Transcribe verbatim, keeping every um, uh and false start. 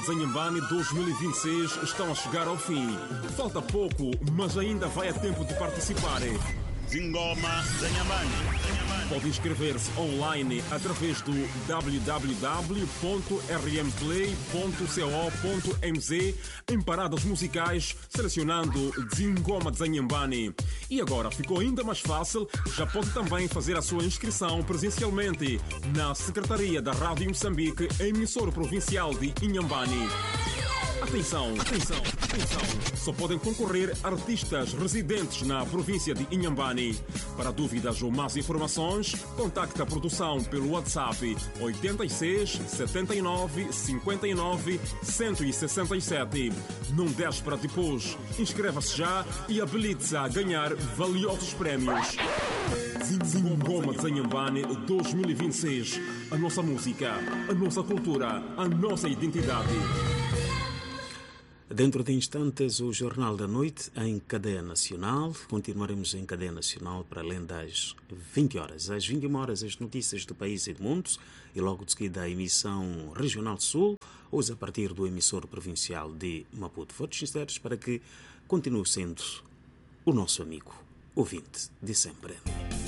Zanhambane dois mil e vinte e seis estão a chegar ao fim. Falta pouco, mas ainda vai a tempo de participar. Zingoma Zanhambane. Pode inscrever-se online através do w w w ponto r m play ponto co ponto m z em paradas musicais, selecionando Zingoma Zanhambane. E agora ficou ainda mais fácil, já pode também fazer a sua inscrição presencialmente na Secretaria da Rádio Moçambique, emissora provincial de Inhambane. Atenção, atenção, atenção! Só podem concorrer artistas residentes na província de Inhambane. Para dúvidas ou mais informações, contacte a produção pelo WhatsApp oito seis, sete nove, cinco nove, um seis sete. Não deixe para depois. Inscreva-se já e habilite-se a ganhar valiosos prémios. Zingoma Zanhambane dois mil e vinte e seis. A nossa música, a nossa cultura, a nossa identidade. Dentro de instantes, o Jornal da Noite em cadeia nacional. Continuaremos em cadeia nacional para além das vinte horas. Às vinte e uma horas, as notícias do país e do mundo. E logo de seguida, a emissão Regional Sul, hoje a partir do emissor provincial de Maputo. Votos sinceros para que continue sendo o nosso amigo, ouvinte de sempre.